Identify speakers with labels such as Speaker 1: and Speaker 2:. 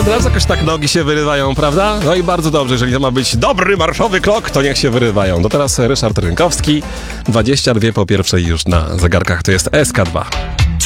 Speaker 1: Teraz jakoś tak nogi się wyrywają, prawda? No i bardzo dobrze, jeżeli to ma być dobry marszowy krok, to niech się wyrywają. To teraz Ryszard Rynkowski, 22 po pierwszej już na zegarkach, to jest SK2.